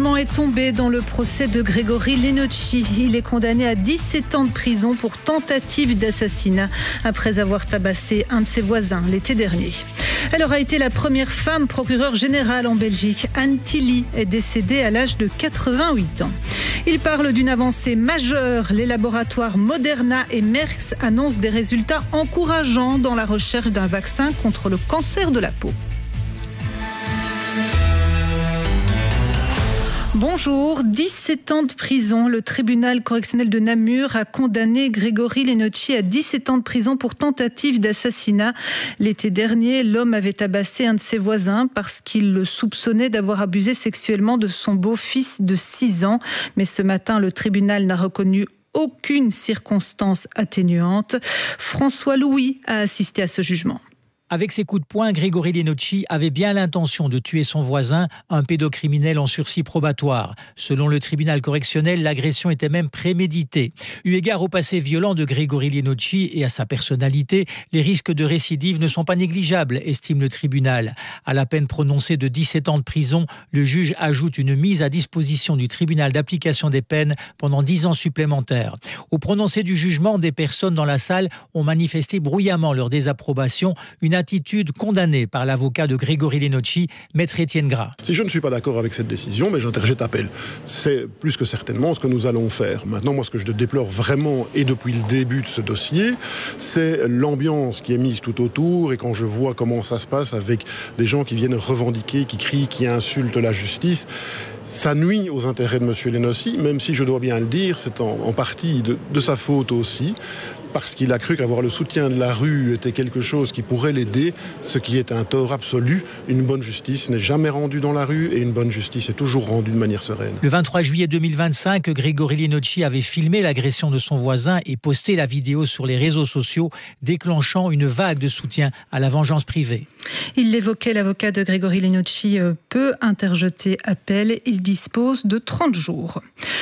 jugement est tombé dans le procès de Grégory Lenocci. Il est condamné à 17 ans de prison pour tentative d'assassinat après avoir tabassé un de ses voisins l'été dernier. Elle aura été la première femme procureure générale en Belgique. Anne Tilly est décédée à l'âge de 88 ans. Il parle d'une avancée majeure. Les laboratoires Moderna et Merck annoncent des résultats encourageants dans la recherche d'un vaccin contre le cancer de la peau. Bonjour, 17 ans de prison. Le tribunal correctionnel de Namur a condamné Grégory Lenocci à 17 ans de prison pour tentative d'assassinat. L'été dernier, l'homme avait tabassé un de ses voisins parce qu'il le soupçonnait d'avoir abusé sexuellement de son beau-fils de 6 ans. Mais ce matin, le tribunal n'a reconnu aucune circonstance atténuante. François Louis a assisté à ce jugement. Avec ses coups de poing, Grégory Lenocci avait bien l'intention de tuer son voisin, un pédocriminel en sursis probatoire. Selon le tribunal correctionnel, l'agression était même préméditée. Eu égard au passé violent de Grégory Lenocci et à sa personnalité, les risques de récidive ne sont pas négligeables, estime le tribunal. À la peine prononcée de 17 ans de prison, le juge ajoute une mise à disposition du tribunal d'application des peines pendant 10 ans supplémentaires. Au prononcé du jugement, des personnes dans la salle ont manifesté bruyamment leur désapprobation, une attitude condamnée par l'avocat de Grégory Lenocci, maître Étienne Gras. Si je ne suis pas d'accord avec cette décision, mais j'interjette appel. C'est plus que certainement ce que nous allons faire. Maintenant, moi, ce que je déplore vraiment, et depuis le début de ce dossier, c'est l'ambiance qui est mise tout autour, et quand je vois comment ça se passe avec les gens qui viennent revendiquer, qui crient, qui insultent la justice, ça nuit aux intérêts de M. Lenocci, même si je dois bien le dire, c'est en partie de sa faute aussi, parce qu'il a cru qu'avoir le soutien de la rue était quelque chose qui pourrait l'aider, ce qui est un tort absolu. Une bonne justice n'est jamais rendue dans la rue et une bonne justice est toujours rendue de manière sereine. Le 23 juillet 2025, Grégory Lenocci avait filmé l'agression de son voisin et posté la vidéo sur les réseaux sociaux, déclenchant une vague de soutien à la vengeance privée. Il l'évoquait, l'avocat de Grégory Lenocci peut interjeter appel. Il dispose de 30 jours.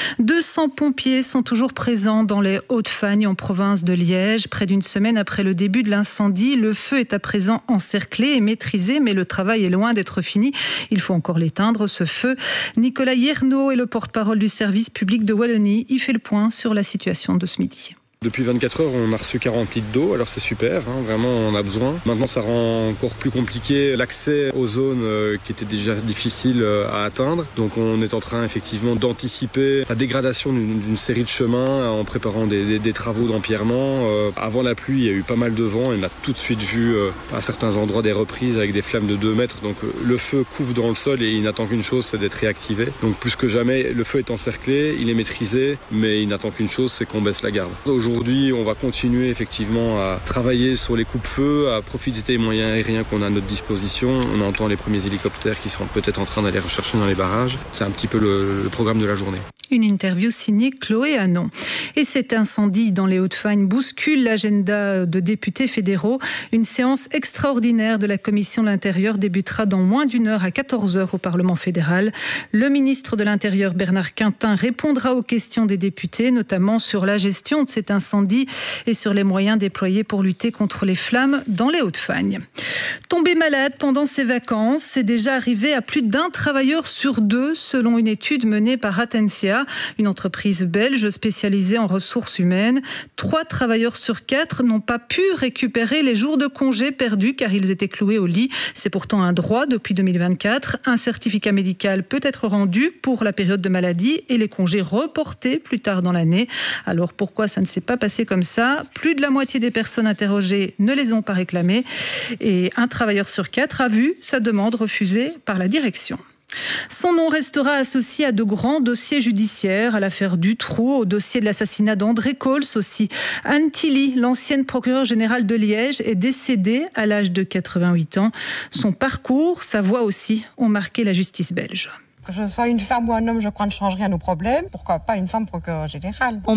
200 pompiers sont toujours présents dans les Hauts-de-Fagne en province de Liège. Près d'une semaine après le début de l'incendie, le feu est à présent encerclé et maîtrisé, mais le travail est loin d'être fini. Il faut encore l'éteindre, ce feu. Nicolas Yernaud est le porte-parole du service public de Wallonie. Il fait le point sur la situation de ce midi. Depuis 24 heures, on a reçu 40 litres d'eau, alors c'est super, vraiment on a besoin. Maintenant ça rend encore plus compliqué l'accès aux zones qui étaient déjà difficiles à atteindre. Donc on est en train effectivement d'anticiper la dégradation d'une série de chemins en préparant des travaux d'empierrement. Avant la pluie, il y a eu pas mal de vent et on a tout de suite vu à certains endroits des reprises avec des flammes de 2 mètres. Donc le feu couvre dans le sol et il n'attend qu'une chose, c'est d'être réactivé. Donc plus que jamais, le feu est encerclé, il est maîtrisé, mais il n'attend qu'une chose, c'est qu'on baisse la garde. Aujourd'hui, on va continuer effectivement à travailler sur les coupe-feux, à profiter des moyens aériens qu'on a à notre disposition. On entend les premiers hélicoptères qui sont peut-être en train d'aller rechercher dans les barrages. C'est un petit peu le programme de la journée. Une interview signée Chloé Hanon. Et cet incendie dans les Hauts-de-Fagne bouscule l'agenda de députés fédéraux. Une séance extraordinaire de la Commission de l'Intérieur débutera dans moins d'une heure à 14h au Parlement fédéral. Le ministre de l'Intérieur, Bernard Quintin, répondra aux questions des députés, notamment sur la gestion de cet incendie et sur les moyens déployés pour lutter contre les flammes dans les Hauts-de-Fagne. Tombé malade pendant ses vacances, c'est déjà arrivé à plus d'un travailleur sur 2, selon une étude menée par Atensia, une entreprise belge spécialisée en ressources humaines. 3 travailleurs sur 4 n'ont pas pu récupérer les jours de congé perdus car ils étaient cloués au lit. C'est pourtant un droit depuis 2024. Un certificat médical peut être rendu pour la période de maladie et les congés reportés plus tard dans l'année. Alors pourquoi ça ne s'est pas passé comme ça ? Plus de la moitié des personnes interrogées ne les ont pas réclamées et un travailleur sur 4 a vu sa demande refusée par la direction. Son nom restera associé à de grands dossiers judiciaires, à l'affaire Dutroux, au dossier de l'assassinat d'André Cols aussi. Anne Tilly, l'ancienne procureure générale de Liège, est décédée à l'âge de 88 ans. Son parcours, sa voix aussi, ont marqué la justice belge. Que je sois une femme ou un homme, je crois, ne change rien aux problèmes. Pourquoi pas une femme procureure générale ? En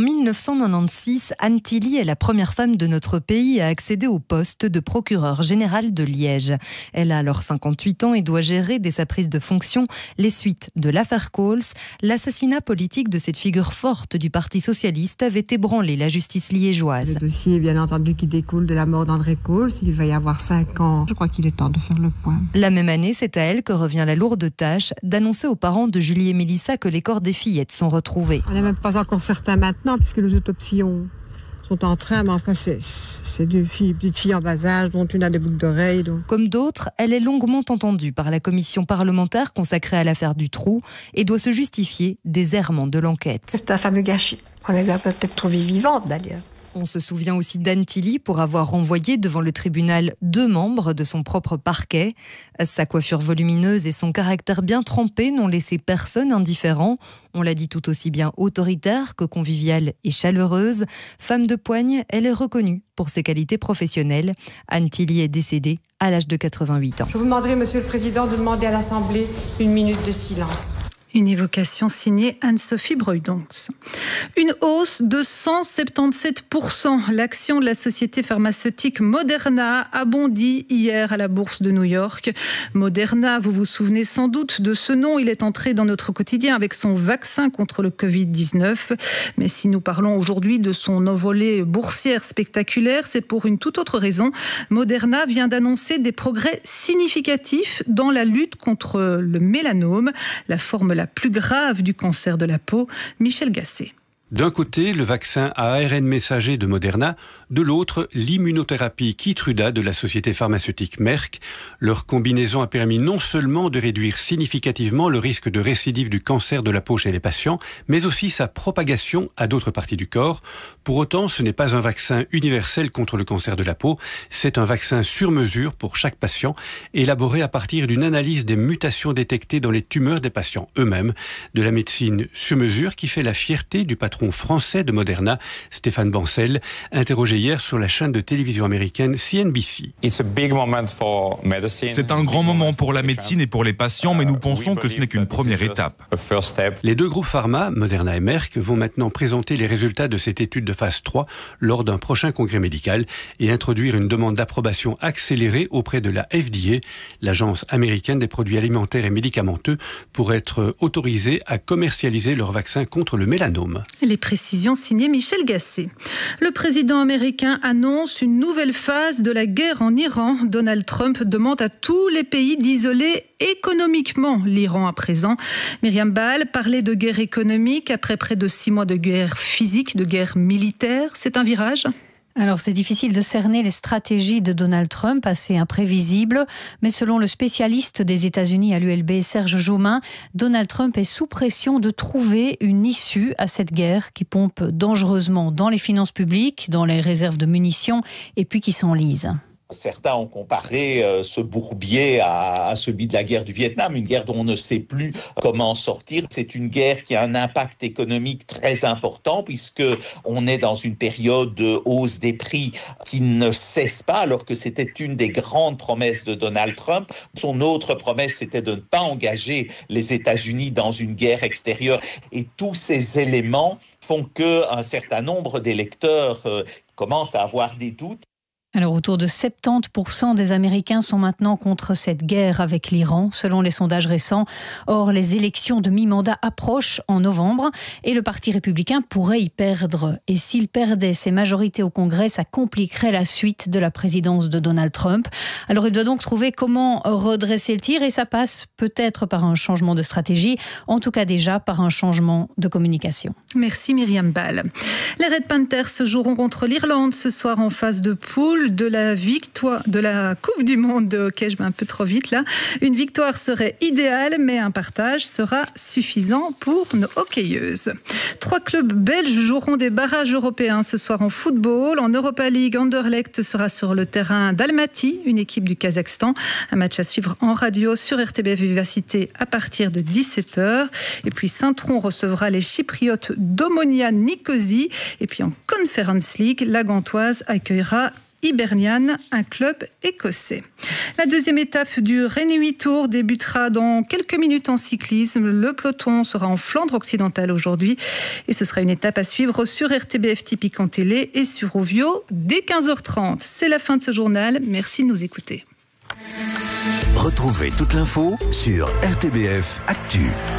1996, Anne Tilly est la première femme de notre pays à accéder au poste de procureure générale de Liège. Elle a alors 58 ans et doit gérer dès sa prise de fonction les suites de l'affaire Cols. L'assassinat politique de cette figure forte du Parti socialiste avait ébranlé la justice liégeoise. Le dossier, bien entendu, qui découle de la mort d'André Cols, il va y avoir 5 ans. Je crois qu'il est temps de faire le point. La même année, c'est à elle que revient la lourde tâche d'annoncer au parents de Julie et Mélissa que les corps des fillettes sont retrouvés. On n'est même pas encore certain maintenant, puisque les autopsies sont en train, mais enfin c'est deux petites filles en bas âge, dont une a des boucles d'oreilles. Donc. Comme d'autres, elle est longuement entendue par la commission parlementaire consacrée à l'affaire Dutroux et doit se justifier des errements de l'enquête. C'est un fameux gâchis. On les a peut-être trouvées vivantes d'ailleurs. On se souvient aussi d'Anne Tilly pour avoir renvoyé devant le tribunal 2 membres de son propre parquet. Sa coiffure volumineuse et son caractère bien trempé n'ont laissé personne indifférent. On l'a dit, tout aussi bien autoritaire que conviviale et chaleureuse. Femme de poigne, elle est reconnue pour ses qualités professionnelles. Anne Tilly est décédée à l'âge de 88 ans. Je vous demanderai, Monsieur le Président, de demander à l'Assemblée une minute de silence. Une évocation signée Anne-Sophie Breudonx. Une hausse de 177%. L'action de la société pharmaceutique Moderna a bondi hier à la bourse de New York. Moderna, vous vous souvenez sans doute de ce nom. Il est entré dans notre quotidien avec son vaccin contre le Covid-19. Mais si nous parlons aujourd'hui de son envolée boursière spectaculaire, c'est pour une toute autre raison. Moderna vient d'annoncer des progrès significatifs dans la lutte contre le mélanome, la forme la plus grave du cancer de la peau. Michel Gasset. D'un côté, le vaccin à ARN messager de Moderna, de l'autre, l'immunothérapie Keytruda de la société pharmaceutique Merck. Leur combinaison a permis non seulement de réduire significativement le risque de récidive du cancer de la peau chez les patients, mais aussi sa propagation à d'autres parties du corps. Pour autant, ce n'est pas un vaccin universel contre le cancer de la peau, c'est un vaccin sur mesure pour chaque patient, élaboré à partir d'une analyse des mutations détectées dans les tumeurs des patients eux-mêmes, de la médecine sur mesure qui fait la fierté du patron français de Moderna, Stéphane Bancel, interrogé hier sur la chaîne de télévision américaine CNBC. C'est un grand moment pour la médecine et pour les patients, mais nous pensons que ce n'est qu'une première étape. Les 2 groupes pharma, Moderna et Merck, vont maintenant présenter les résultats de cette étude de phase 3 lors d'un prochain congrès médical et introduire une demande d'approbation accélérée auprès de la FDA, l'agence américaine des produits alimentaires et médicamenteux, pour être autorisée à commercialiser leur vaccin contre le mélanome. Les précisions signées Michel Gasset. Le président américain annonce une nouvelle phase de la guerre en Iran. Donald Trump demande à tous les pays d'isoler économiquement l'Iran à présent. Myriam Ball parlait de guerre économique après près de 6 mois de guerre physique, de guerre militaire. C'est un virage ? Alors, c'est difficile de cerner les stratégies de Donald Trump, assez imprévisibles. Mais selon le spécialiste des États-Unis à l'ULB, Serge Jaumin, Donald Trump est sous pression de trouver une issue à cette guerre qui pompe dangereusement dans les finances publiques, dans les réserves de munitions et puis qui s'enlise. Certains ont comparé ce bourbier à celui de la guerre du Vietnam, une guerre dont on ne sait plus comment sortir. C'est une guerre qui a un impact économique très important puisque on est dans une période de hausse des prix qui ne cesse pas, alors que c'était une des grandes promesses de Donald Trump. Son autre promesse, c'était de ne pas engager les États-Unis dans une guerre extérieure. Et tous ces éléments font qu'un certain nombre d'électeurs commencent à avoir des doutes. Alors, autour de 70% des Américains sont maintenant contre cette guerre avec l'Iran, selon les sondages récents. Or, les élections de mi-mandat approchent en novembre et le Parti républicain pourrait y perdre. Et s'il perdait ses majorités au Congrès, ça compliquerait la suite de la présidence de Donald Trump. Alors, il doit donc trouver comment redresser le tir et ça passe peut-être par un changement de stratégie, en tout cas déjà par un changement de communication. Merci Myriam Ball. Les Red Panthers se joueront contre l'Irlande ce soir en phase de poule de la victoire de la Coupe du Monde de hockey. Je vais un peu trop vite là. Une victoire serait idéale, mais un partage sera suffisant pour nos hockeyeuses. 3 clubs belges joueront des barrages européens ce soir en football. En Europa League, Anderlecht sera sur le terrain d'Almaty, une équipe du Kazakhstan. Un match à suivre en radio sur RTBF Vivacité à partir de 17h. Et puis Saint-Tron recevra les Chypriotes d'Omonia Nicosie. Et puis en Conference League, la Gantoise accueillera Hibernian, un club écossais. La deuxième étape du Renuit Tour débutera dans quelques minutes en cyclisme. Le peloton sera en Flandre occidentale aujourd'hui et ce sera une étape à suivre sur RTBF Typique en télé et sur Ovio dès 15h30. C'est la fin de ce journal. Merci de nous écouter. Retrouvez toute l'info sur RTBF Actu.